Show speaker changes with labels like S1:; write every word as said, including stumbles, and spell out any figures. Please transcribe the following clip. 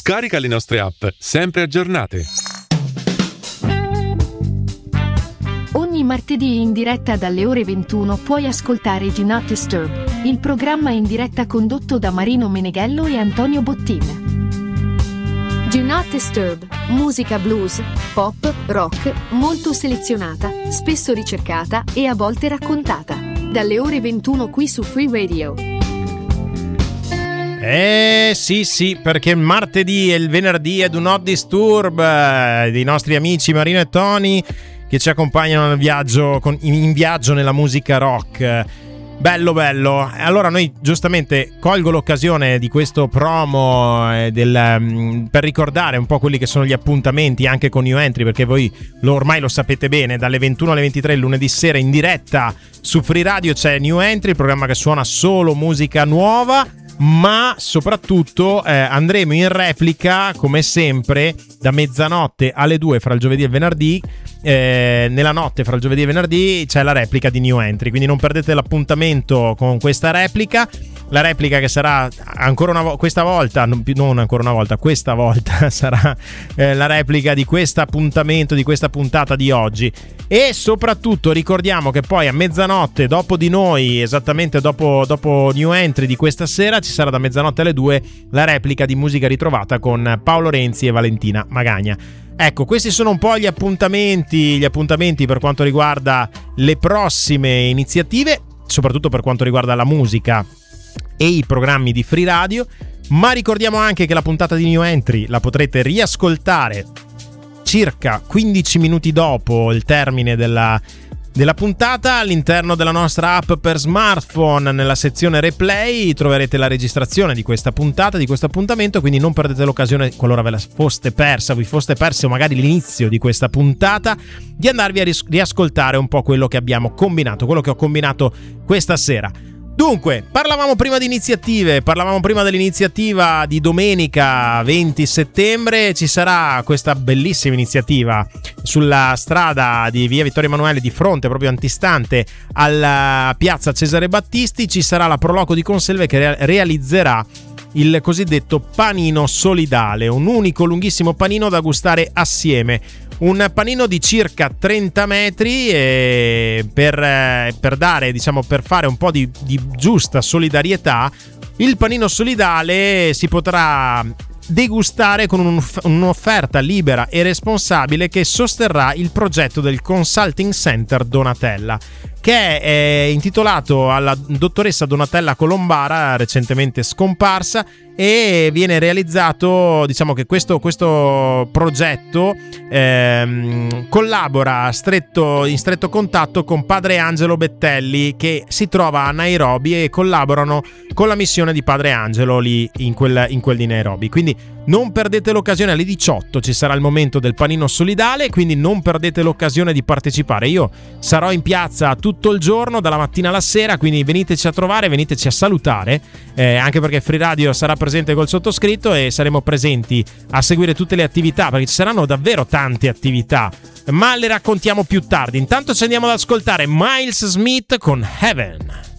S1: Scarica le nostre app, sempre aggiornate.
S2: Ogni martedì in diretta dalle ore ventuno puoi ascoltare Do Not Disturb, il programma in diretta condotto da Marino Meneghello e Antonio Bottin. Do Not Disturb, musica blues, pop, rock, molto selezionata, spesso ricercata e a volte raccontata. Dalle ore ventuno qui su Free Radio.
S3: Eh sì sì, perché martedì e il venerdì è Do Not Disturb eh, dei nostri amici Marino e Tony che ci accompagnano nel viaggio con, in viaggio nella musica rock. Bello bello. Allora noi giustamente colgo l'occasione di questo promo eh, del, um, per ricordare un po' quelli che sono gli appuntamenti anche con New Entry, perché voi lo, ormai lo sapete bene, dalle ventuno alle ventitré il lunedì sera in diretta su Free Radio c'è New Entry, il programma che suona solo musica nuova, ma soprattutto eh, andremo in replica come sempre da mezzanotte alle due fra il giovedì e il venerdì. Eh, nella notte fra il giovedì e il venerdì c'è la replica di New Entry, quindi non perdete l'appuntamento con questa replica. La replica che sarà ancora una volta, questa volta, non, non ancora una volta, questa volta sarà eh, la replica di questo appuntamento, di questa puntata di oggi. E soprattutto ricordiamo che poi a mezzanotte, dopo di noi, esattamente dopo, dopo New Entry di questa sera, ci sarà da mezzanotte alle due la replica di Musica Ritrovata con Paolo Renzi e Valentina Magagna. Ecco, questi sono un po' gli appuntamenti, gli appuntamenti per quanto riguarda le prossime iniziative, soprattutto per quanto riguarda la musica e i programmi di Free Radio, ma ricordiamo anche che la puntata di New Entry la potrete riascoltare circa quindici minuti dopo il termine della, della puntata all'interno della nostra app per smartphone. Nella sezione replay troverete la registrazione di questa puntata, di questo appuntamento, quindi non perdete l'occasione, qualora ve la foste persa, vi foste persi o magari l'inizio di questa puntata, di andarvi a ris- riascoltare un po' quello che abbiamo combinato, quello che ho combinato questa sera. Dunque, parlavamo prima di iniziative, parlavamo prima dell'iniziativa di domenica venti settembre, ci sarà questa bellissima iniziativa sulla strada di via Vittorio Emanuele, di fronte, proprio antistante alla piazza Cesare Battisti, ci sarà la Proloco di Conselve che re- realizzerà il cosiddetto panino solidale, un unico lunghissimo panino da gustare assieme. Un panino di circa trenta metri e per, eh, per dare, diciamo, per fare un po' di, di giusta solidarietà, il panino solidale si potrà degustare con un, un'offerta libera e responsabile che sosterrà il progetto del Consulting Center Donatella, che è intitolato alla dottoressa Donatella Colombara, recentemente scomparsa, e viene realizzato, diciamo che questo, questo progetto ehm, collabora stretto, in stretto contatto con padre Angelo Bettelli, che si trova a Nairobi, e collaborano con la missione di padre Angelo lì in quel, in quel di Nairobi. Quindi non perdete l'occasione, alle diciotto ci sarà il momento del panino solidale, quindi non perdete l'occasione di partecipare. Io sarò in piazza tutto il giorno, dalla mattina alla sera, quindi veniteci a trovare, veniteci a salutare, eh, anche perché Free Radio sarà presente col sottoscritto e saremo presenti a seguire tutte le attività, perché ci saranno davvero tante attività, ma le raccontiamo più tardi. Intanto ci andiamo ad ascoltare Miles Smith con Heaven.